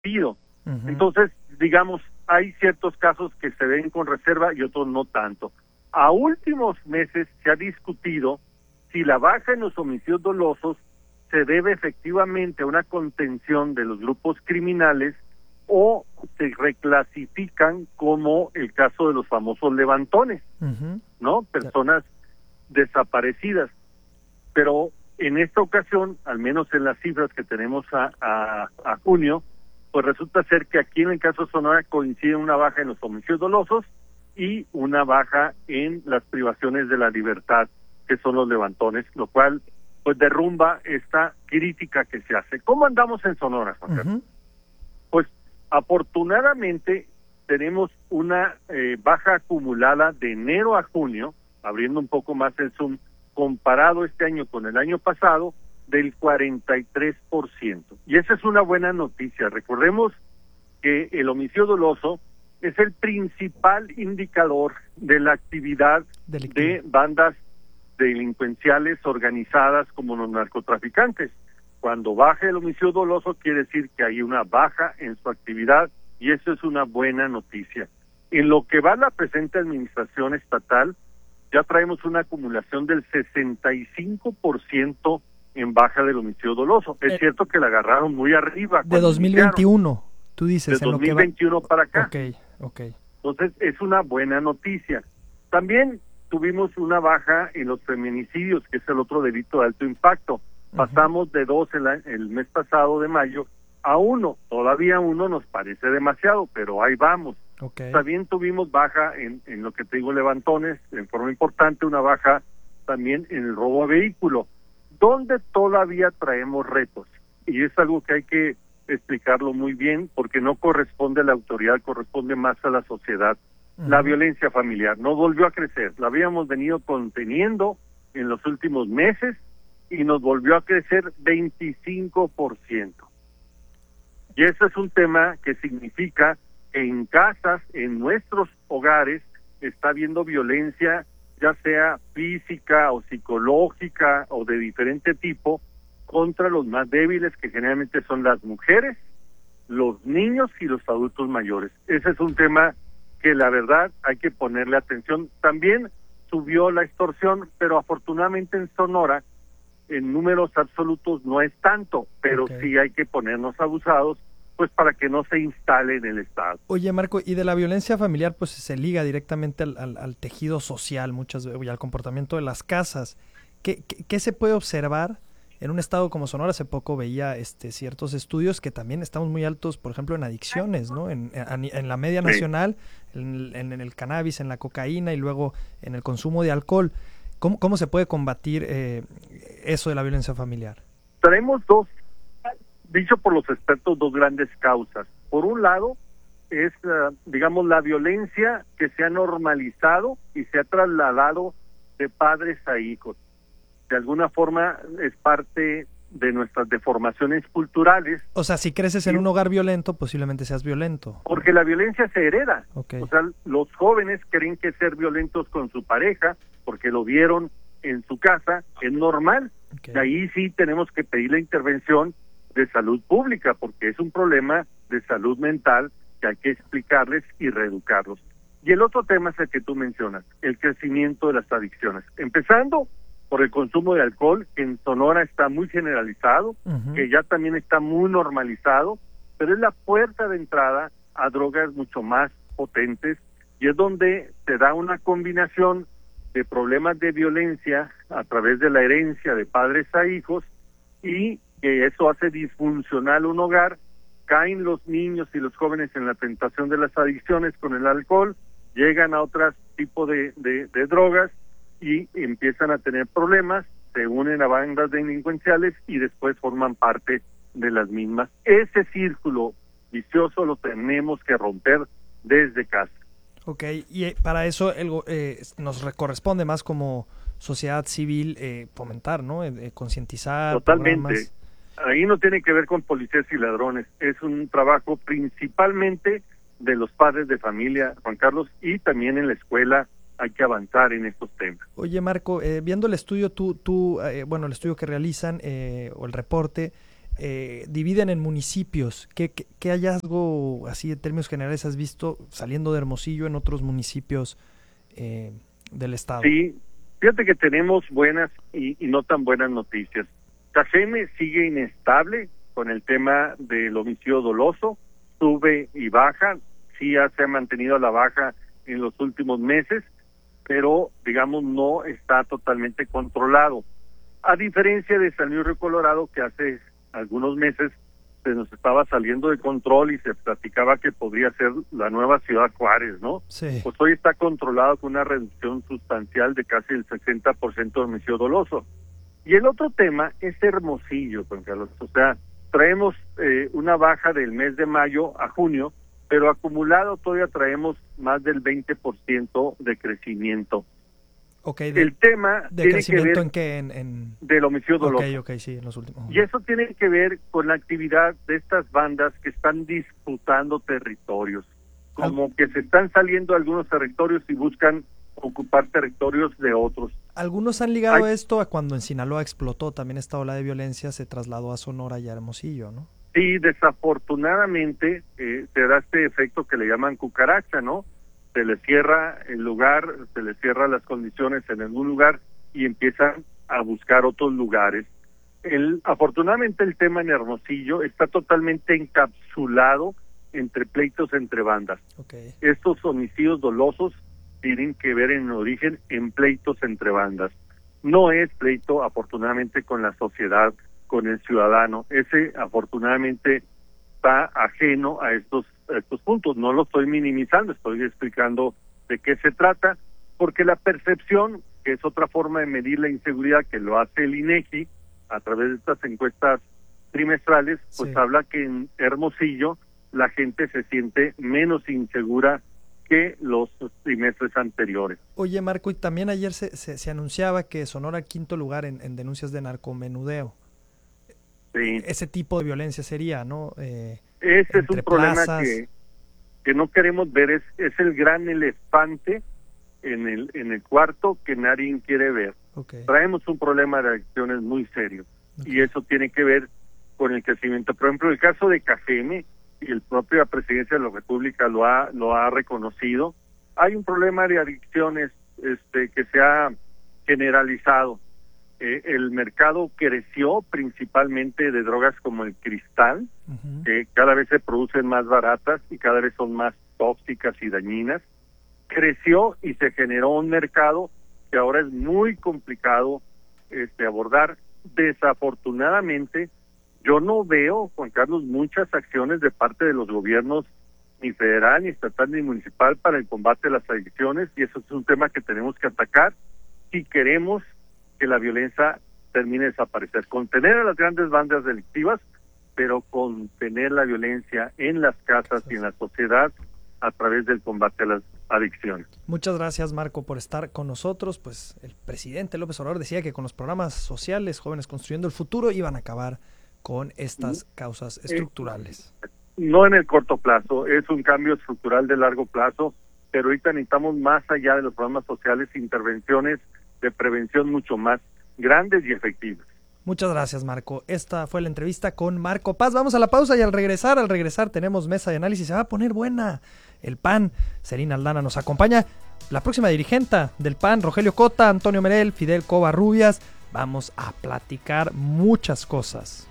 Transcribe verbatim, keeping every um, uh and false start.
despido. Uh-huh. Entonces, digamos, hay ciertos casos que se ven con reserva y otros no tanto. A últimos meses se ha discutido si la baja en los homicidios dolosos se debe efectivamente a una contención de los grupos criminales o se reclasifican como el caso de los famosos levantones, uh-huh. ¿no? Personas desaparecidas. Pero en esta ocasión, al menos en las cifras que tenemos a, a, a junio, pues resulta ser que aquí en el caso de Sonora coincide una baja en los homicidios dolosos y una baja en las privaciones de la libertad, que son los levantones, lo cual pues derrumba esta crítica que se hace. ¿Cómo andamos en Sonora, Juan Carlos? Uh-huh. Pues afortunadamente tenemos una eh, baja acumulada de enero a junio, abriendo un poco más el zoom, comparado este año con el año pasado, del cuarenta y tres por ciento. Y esa es una buena noticia. Recordemos que el homicidio doloso es el principal indicador de la actividad Delictivo. de bandas delincuenciales organizadas como los narcotraficantes. Cuando baja el homicidio doloso quiere decir que hay una baja en su actividad y eso es una buena noticia. En lo que va la presente administración estatal, ya traemos una acumulación del sesenta y cinco por ciento en baja del homicidio doloso. Es eh, cierto que la agarraron muy arriba. De dos mil veintiuno, tú dices. De dos mil veintiuno va... para acá. Okay, okay. Entonces es una buena noticia. También tuvimos una baja en los feminicidios, que es el otro delito de alto impacto. Pasamos uh-huh. de dos el, el mes pasado de mayo a uno. Todavía uno nos parece demasiado, pero ahí vamos. Okay. También tuvimos baja en, en lo que te digo, levantones, en forma importante, una baja también en el robo a vehículo, donde todavía traemos retos. Y es algo que hay que explicarlo muy bien, porque no corresponde a la autoridad, corresponde más a la sociedad. Uh-huh. La violencia familiar no volvió a crecer, la habíamos venido conteniendo en los últimos meses y nos volvió a crecer veinticinco por ciento. Y ese es un tema que significa que en casas, en nuestros hogares, está habiendo violencia, ya sea física o psicológica o de diferente tipo, contra los más débiles, que generalmente son las mujeres, los niños y los adultos mayores. Ese es un tema que la verdad hay que ponerle atención. También subió la extorsión, pero afortunadamente en Sonora, en números absolutos no es tanto, pero okay. sí hay que ponernos abusados, pues para que no se instale en el Estado. Oye, Marco, y de la violencia familiar, pues se liga directamente al, al, al tejido social, muchas veces, y al comportamiento de las casas. ¿Qué, qué, qué se puede observar en un estado como Sonora? Hace poco veía este ciertos estudios que también estamos muy altos, por ejemplo, en adicciones, ¿no? En, en, en la media nacional, sí. en, en, en el cannabis, en la cocaína y luego en el consumo de alcohol. ¿Cómo, cómo se puede combatir eh, eso de la violencia familiar? Tenemos dos, dicho por los expertos, dos grandes causas. Por un lado, es, uh, digamos, la violencia que se ha normalizado y se ha trasladado de padres a hijos. De alguna forma es parte de nuestras deformaciones culturales. O sea, si creces en un hogar violento, posiblemente seas violento. Porque la violencia se hereda. Okay. O sea, los jóvenes creen que ser violentos con su pareja, porque lo vieron en su casa, es normal. Okay. Y ahí sí tenemos que pedir la intervención de salud pública, porque es un problema de salud mental que hay que explicarles y reeducarlos. Y el otro tema es el que tú mencionas, el crecimiento de las adicciones. Empezando por el consumo de alcohol, que en Sonora está muy generalizado, uh-huh. que ya también está muy normalizado, pero es la puerta de entrada a drogas mucho más potentes y es donde se da una combinación de problemas de violencia a través de la herencia de padres a hijos y que eso hace disfuncional un hogar, caen los niños y los jóvenes en la tentación de las adicciones con el alcohol, llegan a otro tipo de, de, de drogas y empiezan a tener problemas, se unen a bandas delincuenciales y después forman parte de las mismas. Ese círculo vicioso lo tenemos que romper desde casa. Ok, y para eso el, eh, nos corresponde más como sociedad civil eh, fomentar, ¿no? Eh, concientizar. Totalmente. Programas. Ahí no tiene que ver con policías y ladrones, es un trabajo principalmente de los padres de familia, Juan Carlos, y también en la escuela hay que avanzar en estos temas. Oye, Marco, eh, viendo el estudio, tú, tú eh, bueno, el estudio que realizan eh, o el reporte, eh, dividen en municipios. ¿Qué, qué, ¿Qué hallazgo, así en términos generales, has visto saliendo de Hermosillo en otros municipios eh, del estado? Sí, fíjate que tenemos buenas y, y no tan buenas noticias. Cajeme sigue inestable con el tema del homicidio doloso, sube y baja, sí ya se ha mantenido a la baja en los últimos meses, pero digamos no está totalmente controlado. A diferencia de San Luis Río Colorado, que hace algunos meses se nos estaba saliendo de control y se platicaba que podría ser la nueva Ciudad Juárez, ¿no? Sí. Pues hoy está controlado con una reducción sustancial de casi el sesenta por ciento de homicidio doloso. Y el otro tema es Hermosillo, Juan Carlos. O sea, traemos eh, una baja del mes de mayo a junio, pero acumulado todavía traemos más del veinte por ciento de crecimiento. Okay, de, el tema ¿De tiene crecimiento que ver en qué? En, en... del homicidio doloso. Ok, ok, sí, en los últimos. Y eso tiene que ver con la actividad de estas bandas que están disputando territorios. Como Al... que se están saliendo algunos territorios y buscan ocupar territorios de otros. Algunos han ligado Hay... esto a cuando en Sinaloa explotó también esta ola de violencia, se trasladó a Sonora y a Hermosillo, ¿no? Sí, desafortunadamente eh, se da este efecto que le llaman cucaracha, ¿no? Se le cierra el lugar, se le cierra las condiciones en algún lugar y empiezan a buscar otros lugares. El, afortunadamente el tema en Hermosillo está totalmente encapsulado entre pleitos entre bandas. Okay. Estos homicidios dolosos tienen que ver en origen en pleitos entre bandas. No es pleito, afortunadamente, con la sociedad, con el ciudadano. Ese, afortunadamente, está ajeno a estos, a estos puntos. No lo estoy minimizando, estoy explicando de qué se trata, porque la percepción, que es otra forma de medir la inseguridad, que lo hace el INEGI a través de estas encuestas trimestrales, pues sí, habla que en Hermosillo la gente se siente menos insegura que los trimestres anteriores. Oye, Marco, y también ayer se, se, se anunciaba que Sonora quinto lugar en, en denuncias de narcomenudeo. Sí. Ese tipo de violencia sería, ¿no? Eh, Ese es un problema que, que no queremos ver, es, es el gran elefante en el en el cuarto que nadie quiere ver. Okay. Traemos un problema de adicciones muy serio, okay, y eso tiene que ver con el crecimiento. Por ejemplo, el caso de Cajeme, y el propia presidencia de la República lo ha lo ha reconocido, hay un problema de adicciones este que se ha generalizado. Eh, el mercado creció principalmente de drogas como el cristal, uh-huh, que cada vez se producen más baratas y cada vez son más tóxicas y dañinas. Creció y se generó un mercado que ahora es muy complicado este abordar. Desafortunadamente, yo no veo, Juan Carlos, muchas acciones de parte de los gobiernos, ni federal, ni estatal, ni municipal, para el combate a las adicciones, y eso es un tema que tenemos que atacar si queremos que la violencia termine de desaparecer. Contener a las grandes bandas delictivas, pero contener la violencia en las casas y en la sociedad a través del combate a las adicciones. Muchas gracias, Marco, por estar con nosotros. Pues el presidente López Obrador decía que con los programas sociales, Jóvenes Construyendo el Futuro, iban a acabar con estas causas estructurales. No en el corto plazo, es un cambio estructural de largo plazo, pero ahorita necesitamos, más allá de los programas sociales, intervenciones de prevención mucho más grandes y efectivas. Muchas gracias, Marco. Esta fue la entrevista con Marco Paz. Vamos a la pausa y al regresar, al regresar tenemos mesa de análisis. Se va a poner buena. El P A N, Serina Aldana, nos acompaña. La próxima dirigenta del P A N, Rogelio Cota, Antonio Merel, Fidel Covarrubias. Vamos a platicar muchas cosas.